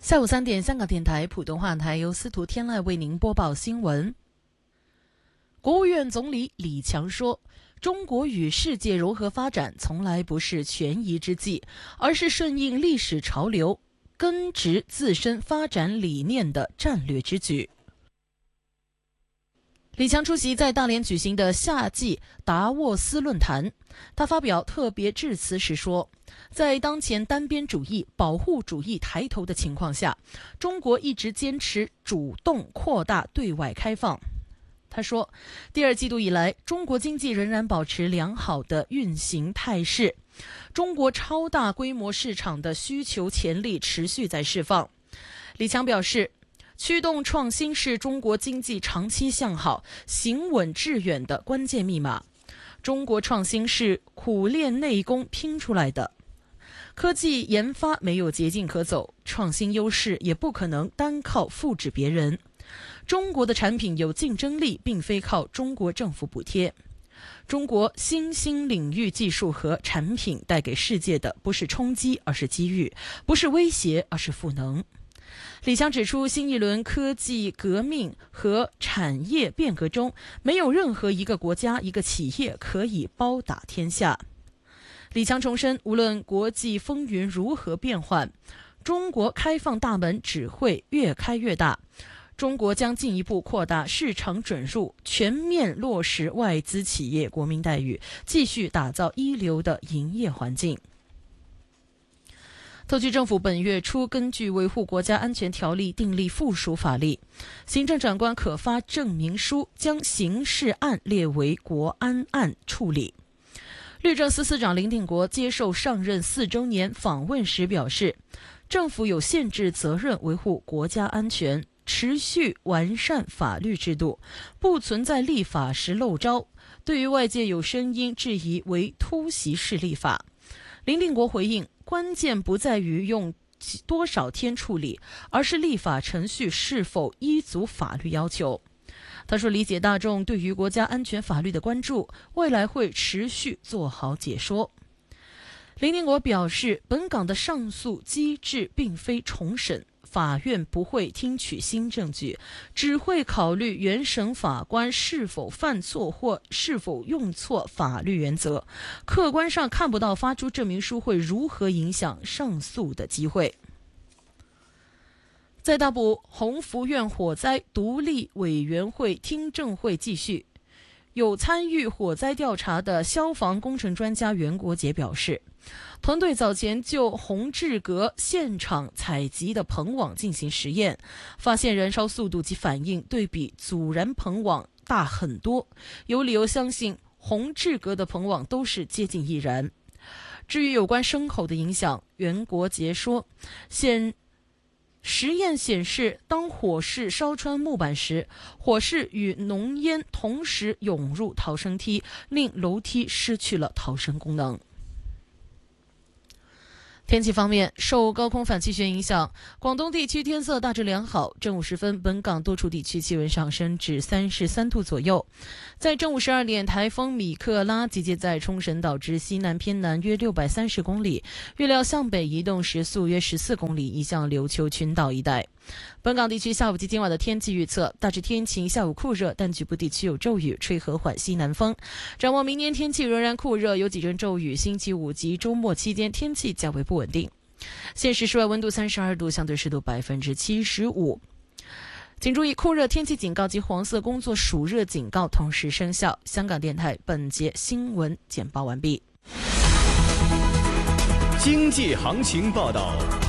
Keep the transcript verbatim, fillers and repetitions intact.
下午三点，香港电台普通话台由司徒天籁为您播报新闻。国务院总理李强说，中国与世界融合发展从来不是权宜之计，而是顺应历史潮流、根植自身发展理念的战略之举。李强出席在大连举行的夏季达沃斯论坛，他发表特别致辞时说，在当前单边主义、保护主义抬头的情况下，中国一直坚持主动扩大对外开放。他说，第二季度以来，中国经济仍然保持良好的运行态势，中国超大规模市场的需求潜力持续在释放。李强表示，驱动创新是中国经济长期向好、行稳致远的关键密码。中国创新是苦练内功拼出来的，科技研发没有捷径可走，创新优势也不可能单靠复制别人。中国的产品有竞争力，并非靠中国政府补贴。中国新兴领域技术和产品带给世界的不是冲击，而是机遇；不是威胁，而是赋能。李强指出，新一轮科技革命和产业变革中，没有任何一个国家、一个企业可以包打天下。李强重申，无论国际风云如何变幻，中国开放大门只会越开越大。中国将进一步扩大市场准入，全面落实外资企业国民待遇，继续打造一流的营业环境。特区政府本月初根据《维护国家安全条例》订立附属法例，行政长官可发证明书，将刑事案列为国安案处理。律政司司长林定国接受上任四周年访问时表示，政府有限制责任维护国家安全，持续完善法律制度，不存在立法时漏招。对于外界有声音质疑为突袭式立法，林定国回应，关键不在于用多少天处理，而是立法程序是否依足法律要求。他说，理解大众对于国家安全法律的关注，未来会持续做好解说。林定国表示，本港的上诉机制并非重审，法院不会听取新证据，只会考虑原审法官是否犯错或是否用错法律原则，客观上看不到发出证明书会如何影响上诉的机会。在大埔鸿福苑火灾独立委员会听证会继续，有参与火灾调查的消防工程专家袁国杰表示，团队早前就宏志阁现场采集的棚网进行实验，发现燃烧速度及反应对比阻燃棚网大很多，有理由相信宏志阁的棚网都是接近易燃。至于有关牲口的影响，袁国杰说，现实验显示，当火势烧穿木板时，火势与浓烟同时涌入逃生梯，令楼梯失去了逃生功能。天气方面，受高空反气旋影响，广东地区天色大致良好。正午时分，本港多处地区气温上升至三十三度左右。在正午十二点，台风米克拉集结在冲绳岛之西南偏南约六百三十公里，预料向北移动时速约十四公里，移向琉球群岛一带。本港地区下午及今晚的天气预测，大致天晴，下午酷热，但局部地区有骤雨，吹和缓西南风。展望明年天气仍然酷热，有几阵骤雨，星期五及周末期间天气较为不稳定。现时室外温度三十二度，相对湿度百分之七十五。请注意，酷热天气警告及黄色工作暑热警告同时生效。香港电台本节新闻简报完毕。 经济行情报道。